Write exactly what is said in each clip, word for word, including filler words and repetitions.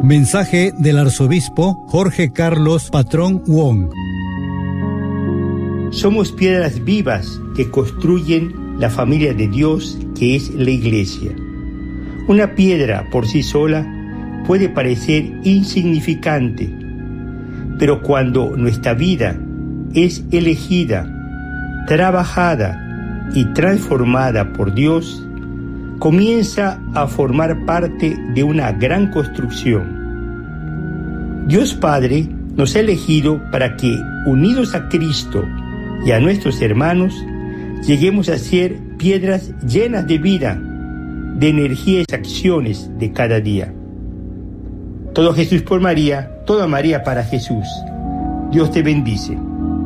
Mensaje del arzobispo Jorge Carlos Patrón Wong. Somos piedras vivas que construyen la familia de Dios, que es la Iglesia. Una piedra por sí sola puede parecer insignificante, pero cuando nuestra vida es elegida, trabajada y transformada por Dios, comienza a formar parte de una gran construcción. Dios Padre nos ha elegido para que, unidos a Cristo y a nuestros hermanos, lleguemos a ser piedras llenas de vida, de energía y acciones de cada día. Todo Jesús por María, toda María para Jesús. Dios te bendice.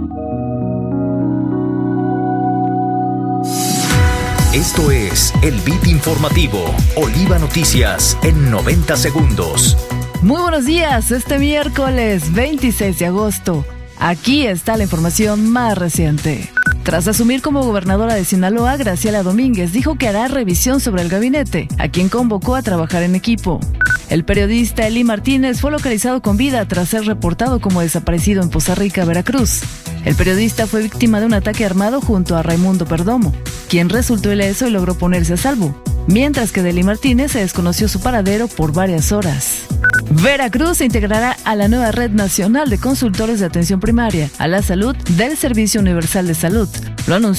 Esto es el Beat Informativo, Oliva Noticias en noventa segundos. Muy buenos días, este miércoles veintiséis de agosto. Aquí está la información más reciente. Tras asumir como gobernadora de Sinaloa, Graciela Domínguez dijo que hará revisión sobre el gabinete, a quien convocó a trabajar en equipo. El periodista Eli Martínez fue localizado con vida tras ser reportado como desaparecido en Poza Rica, Veracruz. El periodista fue víctima de un ataque armado junto a Raimundo Perdomo, quien resultó ileso y logró ponerse a salvo, mientras que de Eli Martínez se desconoció su paradero por varias horas. Veracruz se integrará a la nueva Red Nacional de Consultores de Atención Primaria a la Salud del Servicio Universal de Salud. Lo anunció